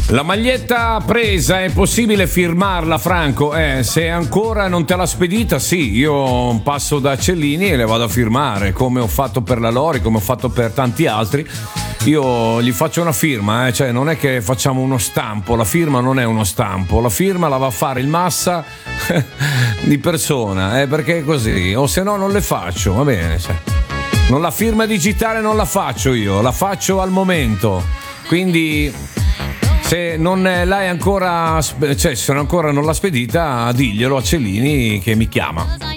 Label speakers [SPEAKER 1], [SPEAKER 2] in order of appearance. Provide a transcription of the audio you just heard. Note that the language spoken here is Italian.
[SPEAKER 1] La maglietta presa, è possibile firmarla, Franco? Se ancora non te l'ha spedita, sì, io passo da Cellini e le vado a firmare, come ho fatto per la Lori, come ho fatto per tanti altri. Io gli faccio una firma, cioè non è che facciamo uno stampo, la firma non è uno stampo, la firma la va a fare il Massa di persona, perché è così, o se no non le faccio, va bene, cioè. Non la firma digitale non la faccio io, la faccio al momento, quindi se non l'hai ancora, cioè se ancora non l'ha spedita, diglielo a Cellini che mi chiama.